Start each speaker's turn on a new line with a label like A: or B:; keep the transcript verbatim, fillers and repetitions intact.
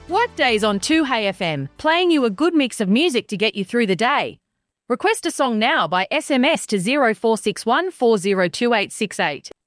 A: Workdays on two Hey F M, playing you a good mix of music to get you through the day. Request a song now by S M S to zero four six one four zero two eight six eight.